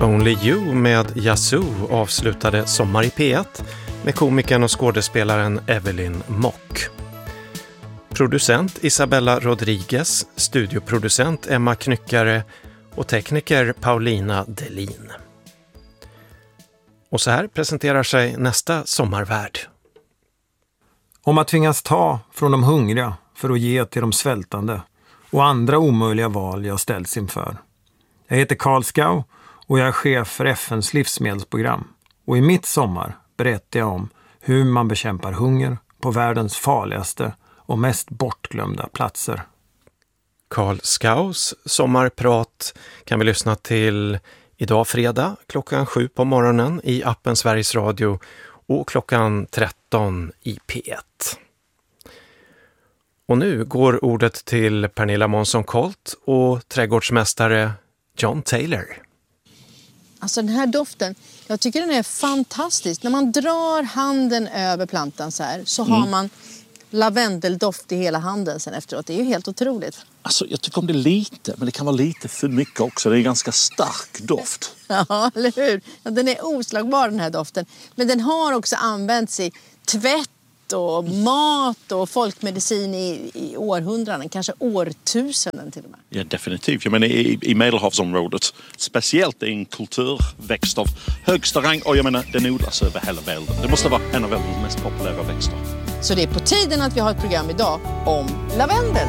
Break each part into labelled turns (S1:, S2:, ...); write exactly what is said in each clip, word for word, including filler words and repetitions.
S1: Only You med Yazoo avslutade Sommar i P ett med komikern och skådespelaren Evelyn Mock. Producent Isabella Rodriguez, studioproducent Emma Knyckare och tekniker Paulina Delin. Och så här presenterar sig nästa sommarvärd.
S2: Om att tvingas ta från de hungriga för att ge till de svältande och andra omöjliga val jag ställts inför. Jag heter Carl Skau och jag är chef för F N:s livsmedelsprogram. Och i mitt sommar berättar jag om hur man bekämpar hunger på världens farligaste och mest bortglömda platser.
S1: Carl Skaus sommarprat kan vi lyssna till idag fredag klockan sju på morgonen i appen Sveriges Radio och klockan tretton i P ett. Och nu går ordet till Pernilla Månsson-Colt och trädgårdsmästare John Taylor.
S3: Alltså den här doften, jag tycker den är fantastisk. När man drar handen över plantan så här så mm. har man lavendeldoft i hela handen sen efteråt. Det är ju helt otroligt.
S4: Alltså jag tycker om det lite, men det kan vara lite för mycket också. Det är en ganska stark doft.
S3: Ja, eller hur? Ja, den är oslagbar den här doften. Men den har också använts i tvätt och mat och folkmedicin i, i århundraden, kanske årtusenden till och med.
S4: Ja, definitivt. Jag menar i, i Medelhavsområdet, speciellt i en kulturväxt av högsta rang, och jag menar den odlas över hela världen. Det måste vara en av världens mest populära växter.
S3: Så det är på tiden att vi har ett program idag om lavendel.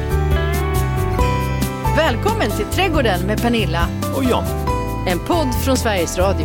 S3: Välkommen till Trädgården med Pernilla
S4: och John.
S3: En podd från Sveriges Radio.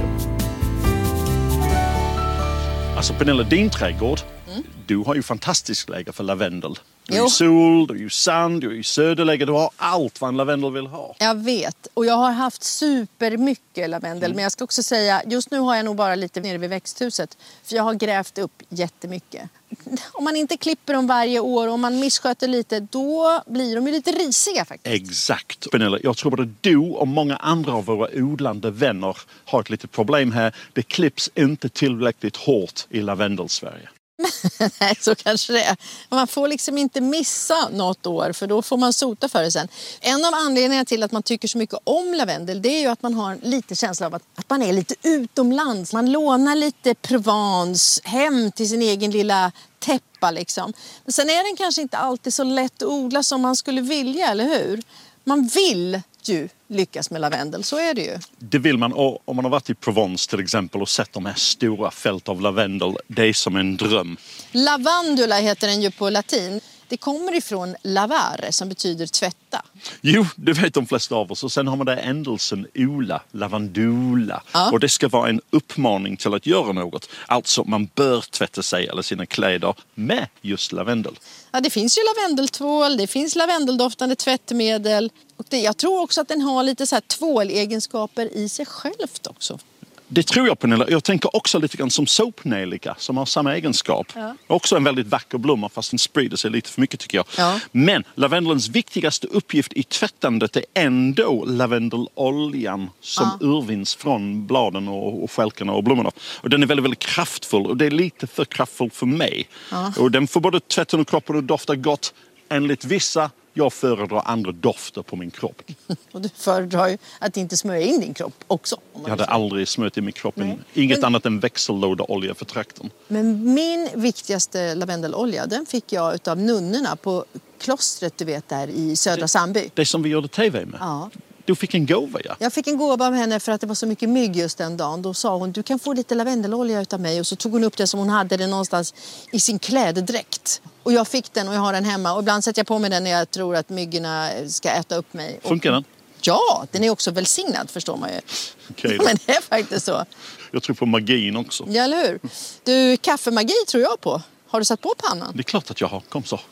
S4: Alltså Pernilla, din trädgård, mm. du har ju fantastiskt läge för lavendel. Du har ju sol, du har ju sand, du har ju söderläge, du har allt vad en lavendel vill ha.
S3: Jag vet, och jag har haft supermycket lavendel. Mm. Men jag ska också säga, just nu har jag nog bara lite nere vid växthuset. För jag har grävt upp jättemycket. Om man inte klipper dem varje år och om man missköter lite, då blir de ju lite risiga faktiskt.
S4: Exakt. Pernilla, jag tror både du och många andra av våra odlande vänner har ett litet problem här. Det klipps inte tillräckligt hårt i lavendel-Sverige.
S3: Nej, så kanske det är. Man får liksom inte missa något år, för då får man sota för det sen. En av anledningarna till att man tycker så mycket om lavendel, det är ju att man har en lite känsla av att, att man är lite utomlands. Man lånar lite Provence hem till sin egen lilla täppa liksom. Men sen är den kanske inte alltid så lätt att odla som man skulle vilja, eller hur? Man vill ju lyckas med lavendel, så är det ju.
S4: Det vill man, och om man har varit i Provence till exempel och sett de här stora fält av lavendel, det är som en dröm.
S3: Lavandula heter den ju på latin. Det kommer ifrån lavare som betyder tvätta.
S4: Jo, det vet de flesta av oss. Och sen har man där ändelsen ola, lavandula. Ja. Och det ska vara en uppmaning till att göra något. Alltså man bör tvätta sig eller sina kläder med just lavendel.
S3: Ja, det finns ju lavendeltvål, det finns lavendeldoftande tvättmedel. Och det, jag tror också att den har lite så här tvålegenskaper i sig självt också.
S4: Det tror jag, Pernilla. Jag tänker också lite grann som såpnejlika som har samma egenskap. Ja. Också en väldigt vacker blomma, fast den sprider sig lite för mycket tycker jag. Ja. Men lavendelns viktigaste uppgift i tvättandet är ändå lavendeloljan som ja. urvinns från bladen och, och skälkarna och blommorna. Och den är väldigt, väldigt kraftfull, och det är lite för kraftfull för mig. Ja. Och den får både tvätten och kroppen att dofta gott. Enligt vissa, jag föredrar andra dofter på min kropp.
S3: Och du föredrar ju att inte smörja in din kropp också.
S4: Jag hade aldrig smört in min kropp. Nej. Inget men, annat än växellådeolja för traktorn.
S3: Men min viktigaste lavendelolja, den fick jag av nunnorna på klostret, du vet, där i Södra det, Sandby.
S4: Det som vi gjorde tv med?
S3: Ja.
S4: Du fick en gåva, ja?
S3: Jag fick en gåva av henne för att det var så mycket mygg just den dagen. Då sa hon, du kan få lite lavendelolja utav mig. Och så tog hon upp det som hon hade det någonstans i sin klädedräkt. Och jag fick den och jag har den hemma. Och ibland sätter jag på mig den när jag tror att myggorna ska äta upp mig.
S4: Funkar den?
S3: Ja, den är också välsignad, förstår man ju.
S4: Okay,
S3: men det är faktiskt så.
S4: Jag tror på magin också.
S3: Ja, eller hur? Du, kaffemagi tror jag på. Har du satt på pannan?
S4: Det är klart att jag har. Kom så.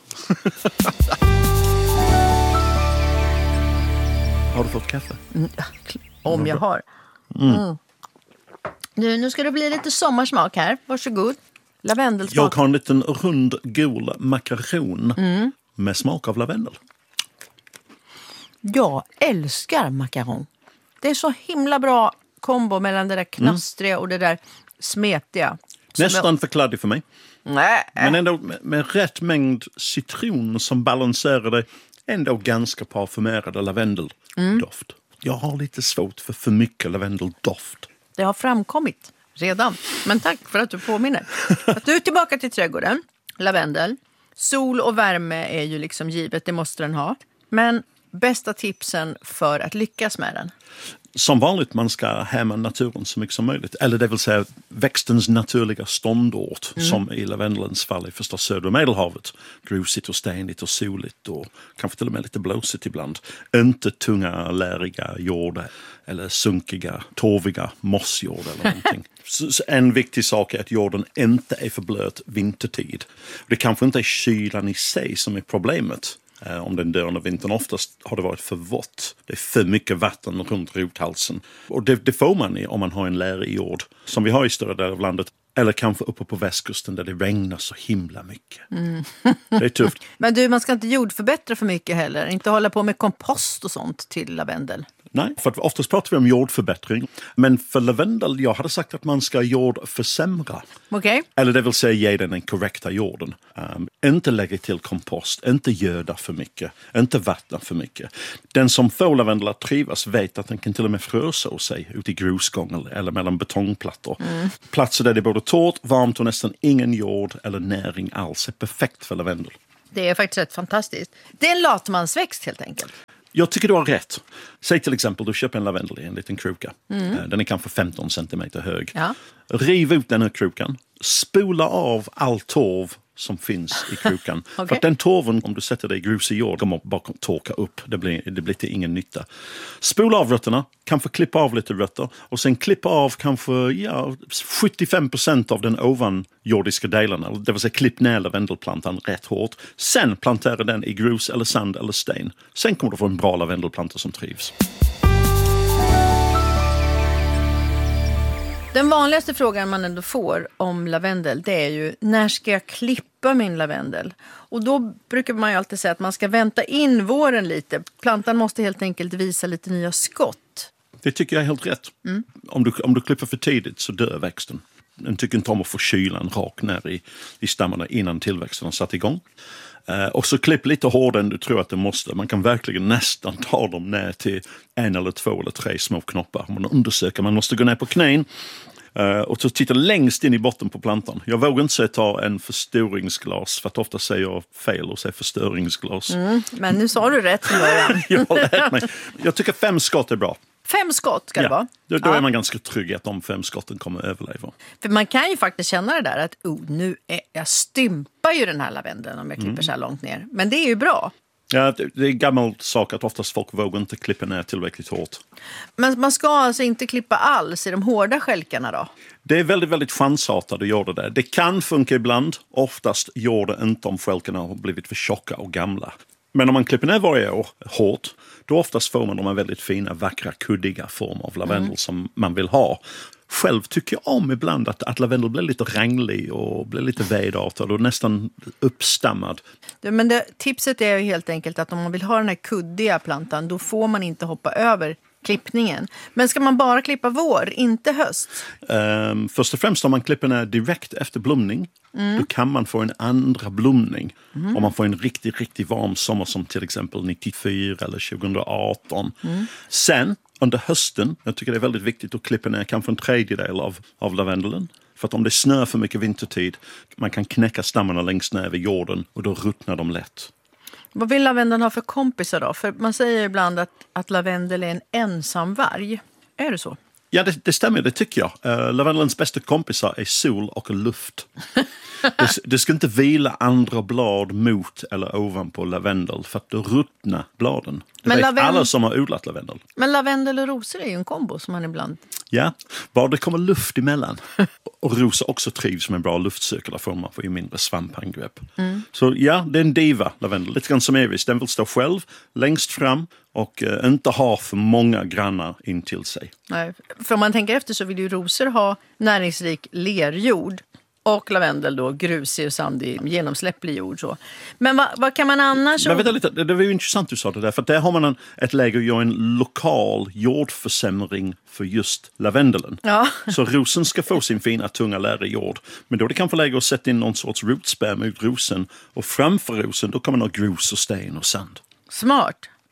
S4: Har du fått kaffe?
S3: Mm, om jag har. Mm. Mm. Nu, nu ska det bli lite sommarsmak här. Varsågod. Lavendelsmak.
S4: Jag har en liten rund gul makaron mm. med smak av lavendel.
S3: Jag älskar makaron. Det är så himla bra kombo mellan det där knastriga mm. och det där smetiga.
S4: Nästan jag... för kladdig för mig.
S3: Nej.
S4: Men ändå med, med rätt mängd citron som balanserar det. Ändå ganska parfymerade lavendeldoft. Mm. jag har lite svårt för för mycket lavendeldoft.
S3: Det har framkommit redan. Men tack för att du påminner. Att du är tillbaka till trädgården. Lavendel. Sol och värme är ju liksom givet, det måste den ha. Men bästa tipsen för att lyckas med den?
S4: Som vanligt, man ska hämma naturen så mycket som möjligt. Eller det vill säga växtens naturliga ståndort. Mm. Som i lavendelns fall är förstås södra Medelhavet. Grusigt och stenigt och soligt och kanske till och med lite blåsigt ibland. Inte tunga, läriga jord eller sunkiga, torviga mossjord eller någonting. så, så en viktig sak är att jorden inte är för blöt vintertid. Det kanske inte är kylan i sig som är problemet. Om den dör under vintern. Oftast har det varit för vått. Det är för mycket vatten runt rothalsen. Och det, det får man i om man har en lärig jord. Som vi har i större delar av landet. Eller kanske uppe på västkusten där det regnar så himla mycket. Mm. Det är tufft.
S3: Men du, man ska inte jordförbättra för mycket heller. Inte hålla på med kompost och sånt till lavendel.
S4: Nej, för att oftast pratar vi om jordförbättring. Men för lavendel, jag hade sagt att man ska jordförsämra.
S3: Okej. Okay.
S4: Eller det vill säga ge den den korrekta jorden. Um, inte lägga till kompost, inte göda för mycket, inte vattna för mycket. Den som får lavendel att trivas vet att den kan till och med fröså sig ute i grusgång eller mellan betongplattor. Mm. Platser där det är både torrt, varmt och nästan ingen jord eller näring alls är perfekt för lavendel.
S3: Det är faktiskt rätt fantastiskt. Det är en latmansväxt helt enkelt.
S4: Jag tycker du har rätt. Säg till exempel, du köper en lavendel i en liten kruka. Mm. Den är kanske femton centimeter hög. Ja. Riv ut den här krukan. Spola av all torv som finns i krukan. Okay. För att den torven, om du sätter det i grusig jord, kommer bara torka upp. Det blir, det blir till ingen nytta. Spola av rötterna, kanske klippa av lite rötter. Och sen klippa av kanske ja, sjuttiofem procent av den ovanjordiska delen. Det vill säga klipp ner lavendelplantan rätt hårt. Sen plantera den i grus eller sand eller sten. Sen kommer du få en bra lavendelplanta som trivs.
S3: Den vanligaste frågan man ändå får om lavendel, det är ju när ska jag klippa min lavendel? Och då brukar man ju alltid säga att man ska vänta in våren lite. Plantan måste helt enkelt visa lite nya skott.
S4: Det tycker jag är helt rätt. Mm. Om, du, om du klipper för tidigt så dör växten. Den tycker inte om att få kylan rakt ner i, i stammarna innan tillväxten har satt igång. Uh, och så klipp lite hårdare än du tror att det måste. Man kan verkligen nästan ta dem ner till en eller två eller tre små knoppar. Man undersöker, man måste gå ner på knän uh, och så titta längst in i botten på plantan. Jag vågar inte säga ta en förstoringsglas för att ofta säger jag fel och säger förstöringsglas. Mm,
S3: men nu sa du rätt från början.
S4: jag har lärt mig. Jag tycker fem skott är bra.
S3: Fem skott ska det
S4: ja,
S3: vara.
S4: Då, då ja. är man ganska trygg att de fem skotten kommer att överleva.
S3: För man kan ju faktiskt känna det där att oh, nu är, jag stympar ju den här lavendeln om jag klipper mm. så här långt ner. Men det är ju bra.
S4: Ja, det, det är en gammal sak att oftast folk vågar inte klippa ner tillräckligt hårt.
S3: Men man ska alltså inte klippa alls i de hårda skälkarna då?
S4: Det är väldigt, väldigt chansartat att göra det där. Det kan funka ibland. Oftast gör det inte om skälkarna har blivit för tjocka och gamla. Men om man klipper ner varje år hårt, då oftast får man de här väldigt fina, vackra, kuddiga form av lavendel mm. som man vill ha. Själv tycker jag om ibland att, att lavendel blir lite ränglig och blir lite vedartad och nästan uppstammad.
S3: Men det, tipset är ju helt enkelt att om man vill ha den här kuddiga plantan, då får man inte hoppa över klippningen. Men ska man bara klippa vår, inte höst?
S4: Um, först och främst om man klipper ner direkt efter blomning, mm. då kan man få en andra blomning. Mm. Om man får en riktigt, riktigt varm sommar som till exempel nittiofyra eller tjugoarton. Mm. Sen under hösten, jag tycker det är väldigt viktigt att klippa ner kanske en tredjedel av, av lavendelen. För att om det snör för mycket vintertid, man kan knäcka stammarna längst ner vid jorden och då ruttnar de lätt.
S3: Vad vill lavendeln ha för kompisar då? För man säger ibland att, att lavendel är en ensam varg. Är det så?
S4: Ja, det, det stämmer, det tycker jag. Uh, lavendelns bästa kompisar är sol och luft. det, det ska inte vila andra blad mot eller ovanpå lavendel för att då ruttnar bladen. Det men vet lavendel... alla som har odlat lavendel.
S3: Men lavendel och rosor är ju en kombo som man ibland...
S4: Ja, bara det kommer luft emellan. Och rosor också trivs med en bra luftsökare för man får ju mindre svampangrepp. Mm. Så ja, det är en diva, lavendel. Lite grann som Eris. Den vill stå själv längst fram och uh, inte ha för många grannar in till sig.
S3: Nej, för om man tänker efter så vill ju rosor ha näringsrik lerjord. Och lavendel då, grusig och sandig, genomsläpplig jord. Så. Men vad, vad kan man annars...
S4: Men vänta lite, det var ju intressant du sa det där. För där har man en, ett läge att göra en lokal jordförsämring för just lavendelen. Ja. Så rosen ska få sin fina, tunga lära jord. Men då är det kanske läge att sätta in någon sorts rotspärr mot rosen. Och framför rosen, då kan man ha grus och sten och sand.
S3: Smart.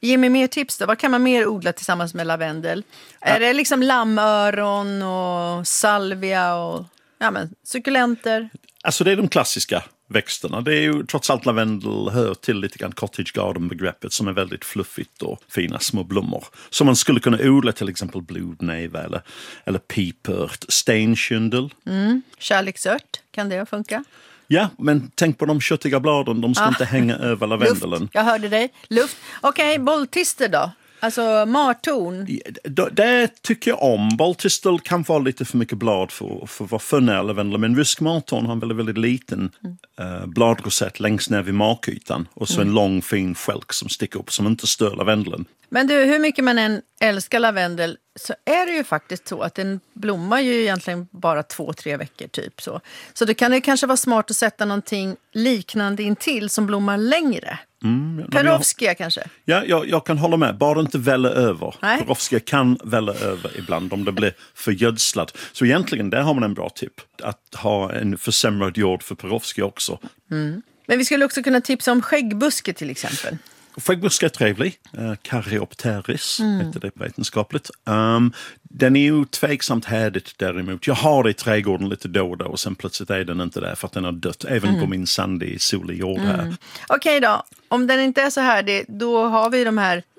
S3: Ge mig mer tips då. Vad kan man mer odla tillsammans med lavendel? Ja. Är det liksom lammöron och salvia och ja, men, sukulenter?
S4: Alltså det är de klassiska växterna. Det är ju trots allt lavendel hör till lite grann cottage garden-begreppet som är väldigt fluffigt och fina små blommor. Så man skulle kunna odla till exempel blodneve eller, eller pipört, stenkyndel.
S3: Mm. Kärleksört, kan det funka?
S4: Ja, men tänk på de köttiga bladen, de ska ah. inte hänga över lavendelen.
S3: Luft. Jag hörde dig. Luft. Okej, okay, bolltister då? Alltså martorn?
S4: Det, det tycker jag om. Bolltistel kan vara lite för mycket blad för, för att vara för nära lavendel. Men rysk martorn har en väldigt, väldigt liten mm. eh, bladrosett längst ner vid markytan. Och så mm. en lång fin skälk som sticker upp som inte stör lavendelen.
S3: Men du, hur mycket man än älskar lavendel så är det ju faktiskt så att den blommar ju egentligen bara två, tre veckor typ så. Så det kan det kanske vara smart att sätta någonting liknande intill som blommar längre. Mm, Perovskia jag, kanske?
S4: Ja, jag, jag kan hålla med. Bara inte välla över. Nej. Perovskia kan välla över ibland om det blir för gödslad. Så egentligen, där har man en bra tipp. Att ha en försämrad jord för Perovskia också.
S3: Mm. Men vi skulle också kunna tipsa om skäggbuske till exempel.
S4: Skäggbuske är trevlig. Uh, Caryopteris mm. heter det vetenskapligt. Um, den är ju tveksamt härdigt däremot. Jag har det i trädgården lite då och då och sen plötsligt är den inte där för att den har dött. Även mm. på min sandig, solig jord här.
S3: Mm. Okej okay då. Om den inte är så härdig, då har vi de här